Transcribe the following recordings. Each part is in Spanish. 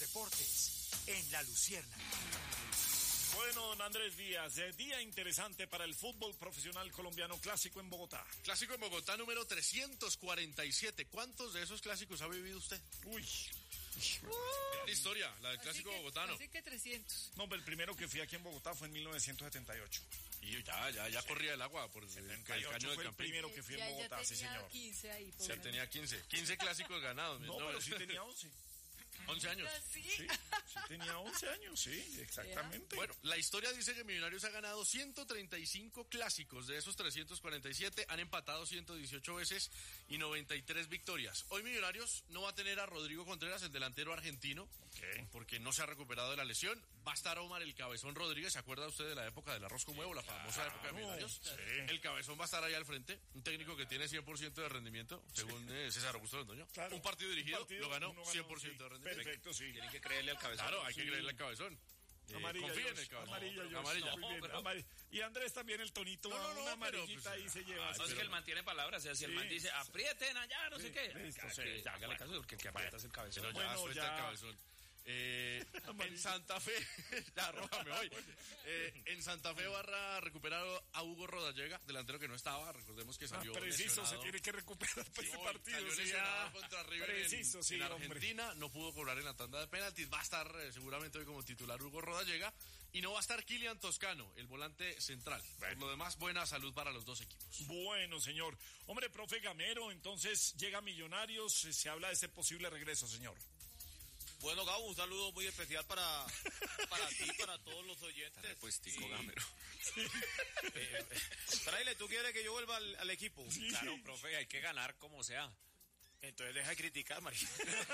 deportes en La Luciérnaga. Bueno, don Andrés Díaz, día interesante para el fútbol profesional colombiano, clásico en Bogotá. Clásico en Bogotá número 347. ¿Cuántos de esos clásicos ha vivido usted? Uy. La historia, la del clásico bogotano. Así que 300. No, el primero que fui aquí en Bogotá fue en 1978. Y ya corría el agua por el caño del fue el Campín. primero que fui en Bogotá, sí señor. 15 ahí, Ya tenía 15 clásicos ganados. No, pero sí tenía 11. 11 años. Sí, tenía 11 años, sí, exactamente. Bueno, la historia dice que Millonarios ha ganado 135 clásicos, de esos 347 han empatado 118 veces y 93 victorias. Hoy Millonarios no va a tener a Rodrigo Contreras, el delantero argentino, porque no se ha recuperado de la lesión. Va a estar Omar el Cabezón Rodríguez, ¿se acuerda usted de la época del arroz con huevo, la famosa época de Millonarios? Sí. El Cabezón va a estar ahí al frente, un técnico que tiene 100% de rendimiento, según César Augusto Londoño. Claro. Un partido dirigido, lo ganó, uno 100% sí. de rendimiento. Perfecto, sí. Tienen que creerle al Cabezón. Claro, hay que creerle al Cabezón. Amarilla, confía en Josh, el Cabezón. amarilla, Josh, Amarilla. muy bien, pero- amarilla. Y Andrés también el tonito, una amarillita pues, ahí se lleva. No, es que él mantiene palabras, o sea, si el Sí. man dice, aprieten allá, no sé qué. listo, sí, Ya, hágale caso, porque el que aprieta es el Cabezón. Pero Bueno, frente ya. al Cabezón. En Santa Fe, ya arrójame hoy. En Santa Fe Barra recuperaron a Hugo Rodallega, delantero que no estaba, recordemos que salió preciso, lesionado. se tiene que recuperar para ese partido. Salió sí, lesionado ya. contra River Preciso, sí, en hombre. Argentina, no pudo cobrar en la tanda de penaltis, va a estar seguramente hoy como titular Hugo Rodallega, y no va a estar Kylian Toscano, el volante central. Por lo demás, buena salud para los dos equipos. Bueno, señor. Hombre, profe Gamero, entonces llega Millonarios, se habla de ese posible regreso, señor. Bueno, Gabo, un saludo muy especial para ti, para todos los oyentes. Pues tico Gamero. Fraile, ¿tú quieres que yo vuelva al equipo? Claro, profe, hay que ganar como sea. Entonces deja de criticar, María.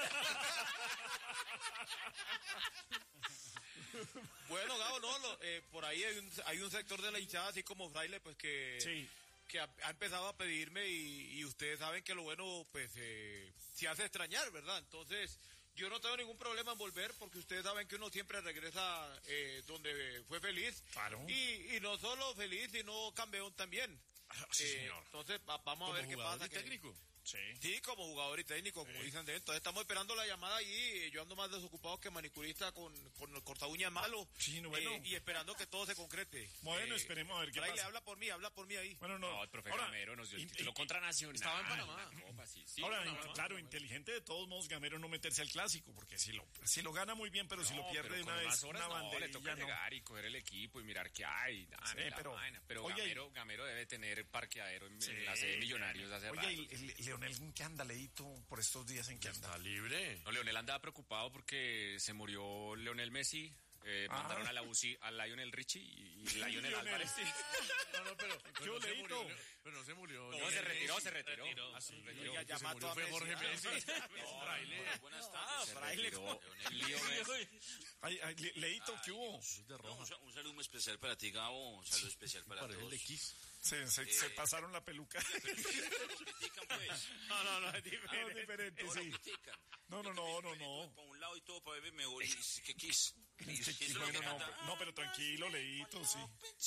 Bueno, Gabo, no, por ahí hay un sector de la hinchada, así como Fraile, pues que ha empezado a pedirme y ustedes saben que lo bueno, pues, se hace extrañar, ¿verdad? Entonces, yo no tengo ningún problema en volver porque ustedes saben que uno siempre regresa donde fue feliz. Claro. Y no solo feliz, sino campeón también. Sí, señor. Entonces, vamos a ver qué pasa. Técnico. Sí, como jugador y técnico, como dicen de entonces estamos esperando la llamada allí, yo ando más desocupado que manicurista con el corta uñas malo. Sí, bueno. Y esperando que todo se concrete. Bueno, esperemos a ver qué Fraile, pasa. habla por mí ahí. Bueno, No, el profe Ahora, Gamero nos dio el título contra Nacional. Estaba en Panamá. Copa, sí, Ahora, en Panamá. claro, inteligente de todos modos Gamero no meterse al clásico, porque si lo gana muy bien, pero si lo pierde pero de una con vez, unas horas una no, le banderilla, toca no. llegar y coger el equipo y mirar qué hay. Pero oye, Gamero debe tener parqueadero en la sede de Millonarios hace rato. Oye, ¿y Leonel en qué anda, Leito, por estos días en qué anda? Está libre. No, Leonel andaba preocupado porque se murió Leonel Messi. Mandaron a la UCI a Lionel Richie y Lionel Álvarez. Sí. No, pero ¿Qué Leito? Pero no se murió. No, se retiró. Ah, sí, Ya que se mató murió a fue Messi. Jorge Messi. Fraile. Buenas tardes. Fraile. Lío Messi. Ay, Leito, ¿qué hubo? Un saludo muy especial para ti, Gabo. Un saludo especial para Para todos. el X. Se pasaron la peluca. Lo critican, pues. No, es No, diferente. diferente, Lo sí. critican. No. Para un lado y todo para beber mejor. Y que quis. Bueno, no, pero tranquilo, Leito, sí.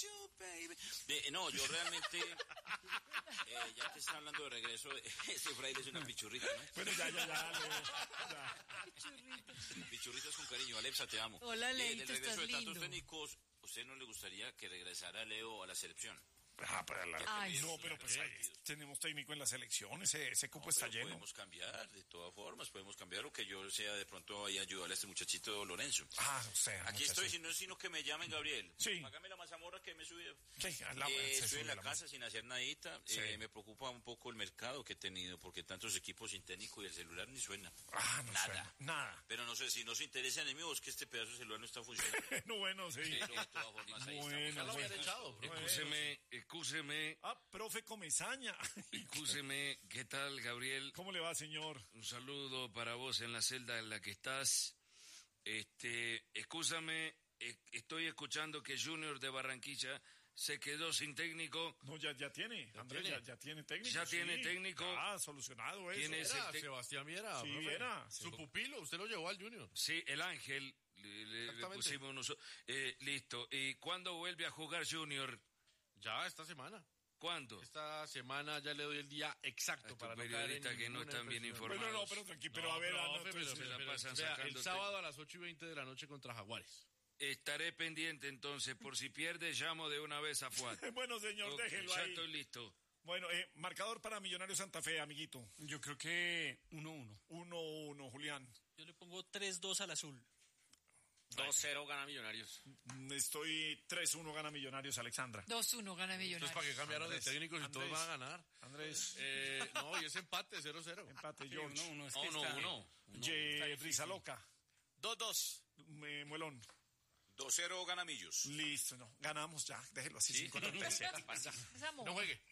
No, yo realmente, ya que está hablando de regreso, ese Fraile es una pichurrita, ¿no? Bueno, ya, Leo, ya. Pichurritas con cariño. Alexa, te amo. Hola, Del Leito, regreso estás de tantos lindo. técnicos, ¿usted no le gustaría que regresara Leo a la selección? Ay, No, pero pues ahí tenemos técnico en la selección, ese cupo está Pero lleno. podemos cambiar, de todas formas, podemos cambiar, o que yo sea de pronto ahí ayudarle a este muchachito Lorenzo. O sea, Aquí estoy, sino que me llamen, Gabriel. Sí. Págame la mazamorra que me subí. Se Estoy sube en la la casa sin hacer nadita. Sí. Me preocupa un poco el mercado que he tenido, porque tantos equipos sin técnico y el celular ni suena. no Nada. suena, nada. Pero no sé si no se interesan en mí o es que este pedazo de celular no está funcionando. No, bueno, sí. Pero de todas formas, ahí Bueno, estamos. lo habían echado, bro. Excúseme, Profe Comesaña. ¿qué tal, Gabriel? ¿Cómo le va, señor? Un saludo para vos en la celda en la que estás. Excúsame, estoy escuchando que Junior de Barranquilla se quedó sin técnico. No, ya tiene, Andrés, ya tiene técnico. Ya tiene técnico. Solucionado eso. ¿Quién es? Sebastián Viera. Sí, profe. Viera. Su pupilo, usted lo llevó al Junior. Sí, el Ángel. Le Exactamente. pusimos listo. ¿Y cuándo vuelve a jugar Junior? Ya, esta semana. ¿Cuándo? Esta semana ya le doy el día exacto para no caer en periodistas que no ninguna están bien impresión. informados. Bueno, no, pero tranquilo, pero a ver, se la pasan Vea, el sacándote. sábado a las 8:20 de la noche contra Jaguares. Estaré pendiente entonces, por si pierde, llamo de una vez a Fuad. Bueno, señor, Ok, déjelo ya ahí. estoy listo. Bueno, marcador para Millonarios Santa Fe, amiguito. Yo creo que 1-1. 1-1, Julián. Yo le pongo 3-2 al azul. 2-0 gana Millonarios. Estoy 3-1 gana Millonarios, Alexandra. 2-1 gana Entonces, Millonarios. ¿para qué cambiaron de Andrés, técnicos si todos Andrés. van a ganar? Andrés, No, y es empate, 0-0. empate, Sí, George. 1-1. Es que está- 1-1. Risa loca. 2-2. Muelón. 2-0 gana Millos. Listo, no, ganamos ya, déjelo así, 5-37. Empezamos. No juegue.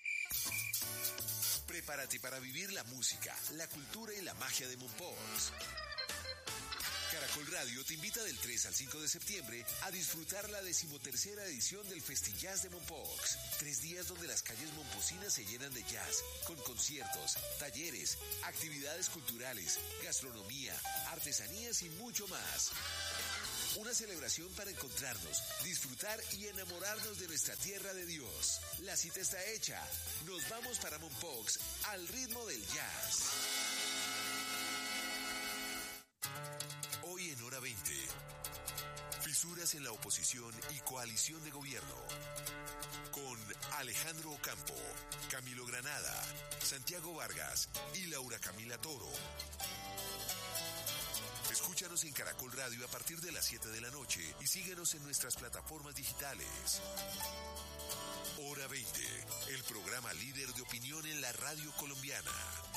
Prepárate para vivir la música, la cultura y la magia de Mompox. Caracol Radio te invita del 3 al 5 de septiembre a disfrutar la 13ª edición del Festijazz de Mompox. 3 días donde las calles momposinas se llenan de jazz, con conciertos, talleres, actividades culturales, gastronomía, artesanías y mucho más. Una celebración para encontrarnos, disfrutar y enamorarnos de nuestra tierra de Dios. La cita está hecha. Nos vamos para Mompox al ritmo del jazz. Hoy en Hora 20. Fisuras en la oposición y coalición de gobierno. Con Alejandro Ocampo, Camilo Granada, Santiago Vargas y Laura Camila Toro. Escúchanos en Caracol Radio a partir de las 7 de la noche y síguenos en nuestras plataformas digitales. Hora 20, el programa líder de opinión en la radio colombiana.